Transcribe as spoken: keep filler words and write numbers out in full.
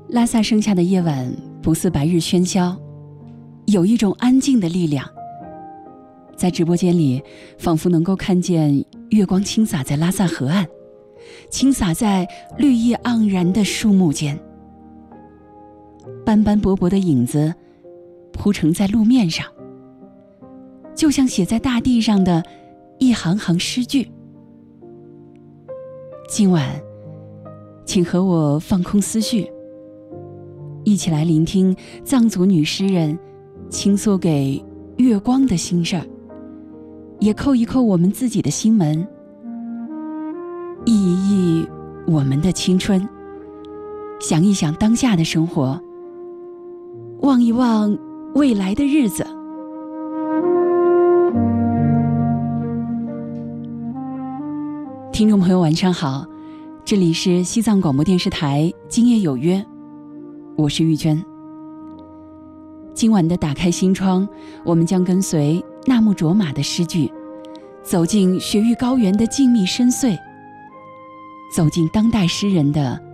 拉萨剩下的夜晚不似白日喧嚣，有一种安静的力量。在直播间里，仿佛能够看见月光倾洒在拉萨河岸，倾洒在绿意盎然的树木间，斑斑驳驳的影子铺成在路面上，就像写在大地上的一行行诗句。今晚，请和我放空思绪，一起来聆听藏族女诗人倾诉给月光的心事儿，也叩一叩我们自己的心门，忆一忆我们的青春，想一想当下的生活，望一望未来的日子。听众朋友晚上好，这里是西藏广播电视台今夜有约，我是玉娟。今晚的打开心窗，我们将跟随纳木卓玛的诗句，走进雪域高原的静谧深邃，走进当代诗人的